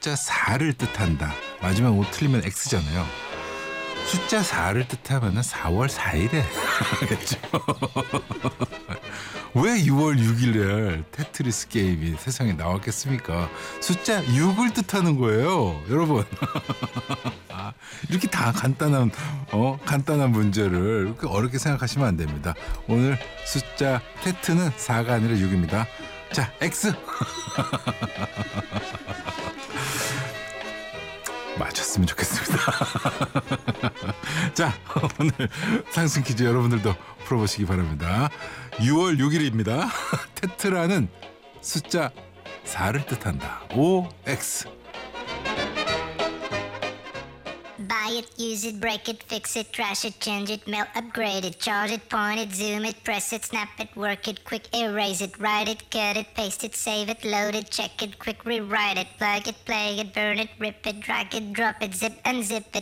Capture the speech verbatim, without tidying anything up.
숫자 사를 뜻한다. 마지막 오 틀리면 X잖아요. 숫자 사를 뜻하면 사월 사일에 하겠죠. 왜 유월 육일날 테트리스 게임이 세상에 나왔겠습니까? 숫자 육을 뜻하는 거예요, 여러분. 아, 이렇게 다 간단한 어 간단한 문제를 이렇게 어렵게 생각하시면 안 됩니다. 오늘 숫자 테트는 사가 아니라 육입니다. 자, X. 맞췄으면 좋겠습니다. 자, 오늘 상승 퀴즈 여러분들도 풀어보시기 바랍니다. 유월 육일입니다. 테트라는 숫자 사를 뜻한다. 오 엑스. Buy it, use it, break it, fix it, trash it, change it, melt, upgrade it, charge it, point it, zoom it, press it, snap it, work it, quick erase it, write it, cut it, paste it, save it, load it, check it, quick rewrite it, plug it, play it, burn it, rip it, drag it, drop it, zip unzip it,